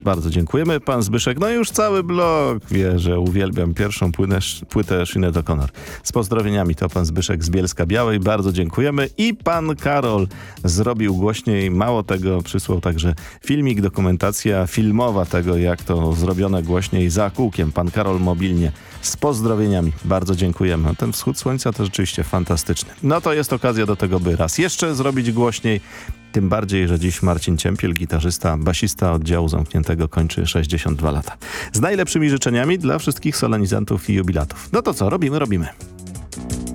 Bardzo dziękujemy. Pan Zbyszek, no już cały blok wie, że uwielbiam pierwszą płytę Sinead O'Connor. Z pozdrowieniami to pan Zbyszek z Bielska-Białej. Bardzo dziękujemy. I pan Karol zrobił głośniej. Mało tego, przysłał także filmik, dokumentacja filmowa tego, jak to zrobione głośniej za kółkiem. Pan Karol mobilnie z pozdrowieniami. Bardzo dziękujemy. Ten wschód słońca to rzeczywiście fantastyczny. No to jest okazja do tego, by raz jeszcze zrobić głośniej. Tym bardziej, że dziś Marcin Ciempiel, gitarzysta, basista oddziału zamkniętego, kończy 62 lata. Z najlepszymi życzeniami dla wszystkich solenizantów i jubilatów. No to co, robimy?